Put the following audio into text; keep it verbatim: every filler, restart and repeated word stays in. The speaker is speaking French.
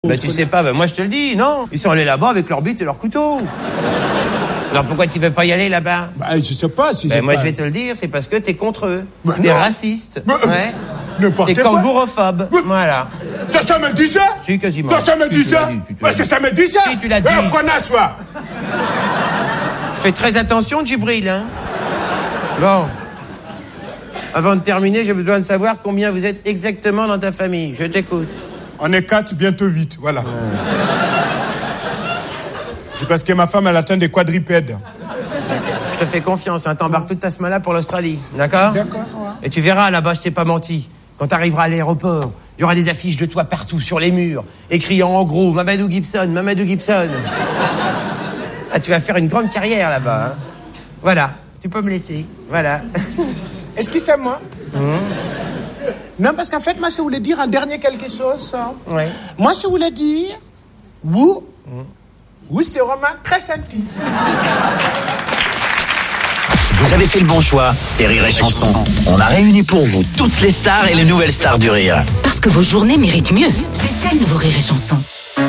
Bah tu sais pas, bah moi je te le dis, non. Ils sont allés là-bas avec leur bite et leur couteau. Alors pourquoi tu veux pas y aller là-bas? Bah je sais pas si bah, j'ai moi pas... je vais te le dire, c'est parce que t'es contre eux. Bah, t'es non. raciste. Bah, ouais. Ne partez T'es pas. kangourophobe. Bah, voilà. Ça, ça me dit ça? Si, quasiment. Ça, ça me Si, dit tu ça? l'as dit, tu- tu Bah, l'as ça, dit. ça me dit ça? Si, tu l'as dit. Eh, connasse, toi. Je fais très attention, Djibril, hein. Bon. Avant de terminer, j'ai besoin de savoir combien vous êtes exactement dans ta famille. Je t'écoute. On est quatre, bientôt huit, voilà. Ouais. C'est parce que ma femme, elle atteint des quadrupèdes. Je te fais confiance, hein. T'embarques toute ta semaine là pour l'Australie, d'accord? D'accord, ouais. Et tu verras, là-bas, je t'ai pas menti. Quand t'arriveras à l'aéroport, il y aura des affiches de toi partout sur les murs, écrits en gros, Mamadou Gibson, Mamadou Gibson. Ah, tu vas faire une grande carrière là-bas, hein. Voilà, tu peux me laisser, voilà. Est-ce que c'est moi? Mmh. Non, parce qu'en fait, moi, je voulais dire un dernier quelque chose. Hein. Ouais. Moi, je voulais dire, vous, mmh. oui, c'est vraiment très senti. Vous avez fait le bon choix, c'est Rire et Chanson. On a réuni pour vous toutes les stars et les nouvelles stars du rire. Parce que vos journées méritent mieux. C'est ça le nouveau Rire et Chanson.